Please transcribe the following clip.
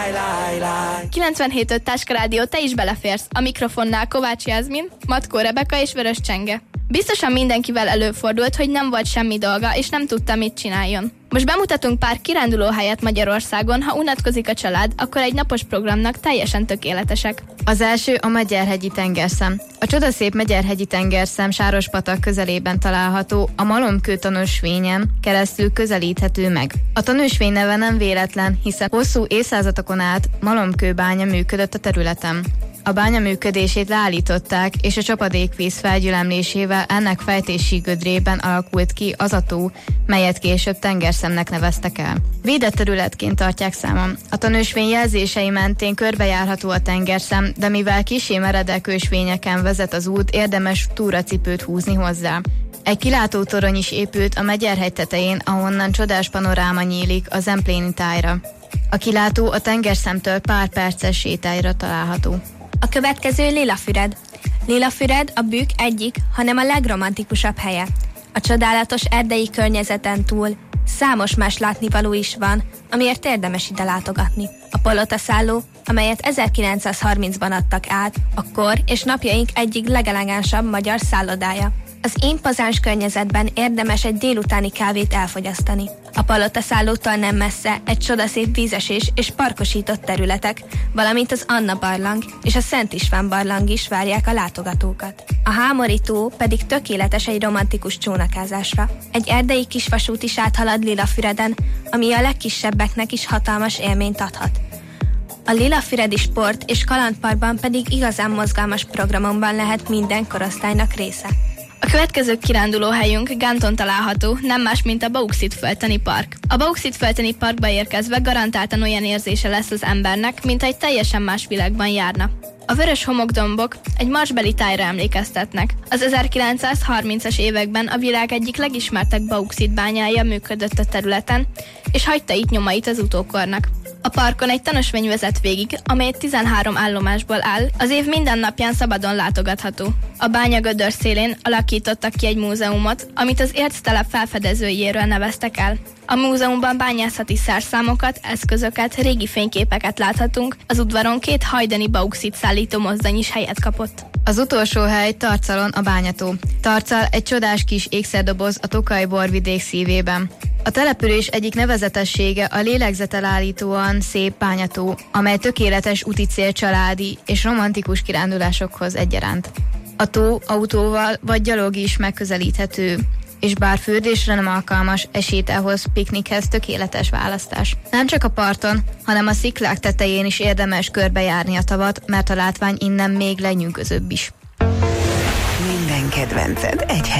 97.5 Táska Rádió, te is beleférsz. A mikrofonnál Kovács Jászmin, Matkó Rebeka és Vörös Csenge. Biztosan mindenkivel előfordult, hogy nem volt semmi dolga, és nem tudta, mit csináljon. Most bemutatunk pár kirándulóhelyet Magyarországon, ha unatkozik a család, akkor egy napos programnak teljesen tökéletesek. Az első a Megyerhegyi tengerszem. A csodaszép Megyerhegyi tengerszem Sárospatak közelében található, a Malomkő tanúsvényen keresztül közelíthető meg. A tanúsvény neve nem véletlen, hiszen hosszú évszázadokon át malomkőbánya működött a területen. A bánya működését leállították, és a csapadékvíz felgyülemlésével ennek fejtési gödrében alakult ki az a tó, melyet később tengerszemnek neveztek el. Védett területként tartják számon. A tanúsvény jelzései mentén körbejárható a tengerszem, de mivel kissé meredek ösvényeken vezet az út, érdemes túracipőt húzni hozzá. Egy kilátótorony is épült a Megyerhegy tetején, ahonnan csodás panoráma nyílik a Zempléni tájra. A kilátó a tengerszemtől pár perces sétályra található. A következő Lilafüred. Lilafüred a Bükk egyik, hanem a legromantikusabb helye. A csodálatos erdei környezeten túl számos más látnivaló is van, amiért érdemes ide látogatni. A palotaszálló, amelyet 1930-ban adtak át, a kor és napjaink egyik legelegánsabb magyar szállodája. Az impozáns környezetben érdemes egy délutáni kávét elfogyasztani. A palotaszállótól nem messze egy csodaszép vízesés és parkosított területek, valamint az Anna barlang és a Szent István barlang is várják a látogatókat. A Hámori tó pedig tökéletes egy romantikus csónakázásra. Egy erdei kisvasút is áthalad Lilafüreden, ami a legkisebbeknek is hatalmas élményt adhat. A Lilafüredi Sport és Kalandparkban pedig igazán mozgalmas programokban lehet minden korosztálynak része. A következő kirándulóhelyünk Gánton található, nem más, mint a Bauxit-Földtani Park. A Bauxit-Földtani Parkba érkezve garantáltan olyan érzése lesz az embernek, mint egy teljesen más világban járna. A vörös homokdombok egy marsbeli tájra emlékeztetnek. Az 1930-as években a világ egyik legismertebb bauxit bányája működött a területen, és hagyta itt nyomait az utókornak. A parkon egy tanúsvény vezet végig, amely 13 állomásból áll, az év minden napján szabadon látogatható. A bányagödör szélén alakítottak ki egy múzeumot, amit az érctelep felfedezőjéről neveztek el. A múzeumban bányászati szerszámokat, eszközöket, régi fényképeket láthatunk, az udvaron 2 hajdani bauxit szállító mozdony is helyet kapott. Az utolsó hely Tarcalon a bányató. Tarcal egy csodás kis ékszerdoboz a Tokaj borvidék szívében. A település egyik nevezetessége a lélegzetelállítóan szép bányató, amely tökéletes úticél családi és romantikus kirándulásokhoz egyaránt. A tó autóval vagy gyalog is megközelíthető, és bár fürdésre nem alkalmas, sétához, piknikhez tökéletes választás. Nem csak a parton, hanem a sziklák tetején is érdemes körbejárni a tavat, mert a látvány innen még lenyűgözőbb is. Minden kedvenced egy hely.